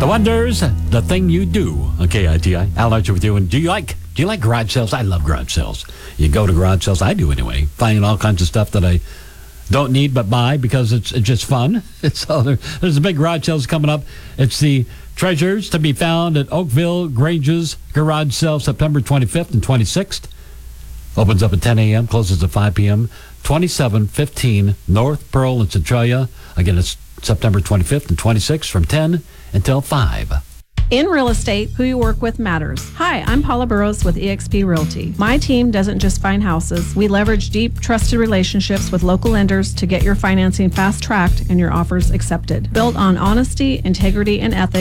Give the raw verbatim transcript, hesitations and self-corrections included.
The Wonders, the thing you do on K I T I. Al Archer with you. And do you like do you like garage sales? I love garage sales. You go to garage sales. I do anyway. Finding all kinds of stuff that I don't need but buy because it's, it's just fun. It's all there, there's a big garage sales coming up. It's the Treasures to be found at Oakville Grange's garage sale September twenty-fifth and twenty-sixth. Opens up at ten a.m., closes at five p.m. twenty-seven fifteen North Pearl in Centralia. Again, it's September twenty-fifth and twenty-sixth from ten until five. In real estate, who you work with matters. Hi, I'm Paula Burrows with eXp Realty. My team doesn't just find houses. We leverage deep, trusted relationships with local lenders to get your financing fast-tracked and your offers accepted. Built on honesty, integrity, and ethics.